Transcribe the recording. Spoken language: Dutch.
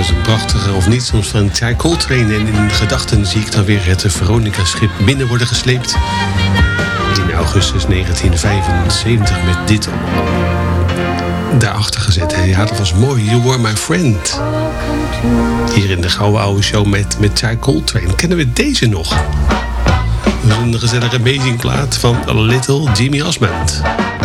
is een prachtige, of niet, soms van Ty Coltrane. En in gedachten zie ik dan weer het Veronica-schip binnen worden gesleept. In augustus 1975 met dit daarachter gezet. Ja, dat was mooi. You Were My Friend. Hier in de Gouden Oude Show met Ty Coltrane. Kennen we deze nog? Dat is een gezellige amazing plaat van Little Jimmy Osmond.